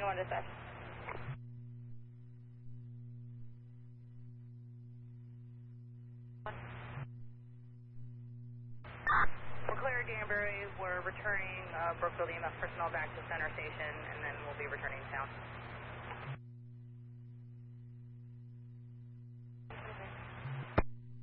1 dispatch. We're clear Danbury. We're returning Brookfield EMS personnel back to center station, and then we'll be returning to town.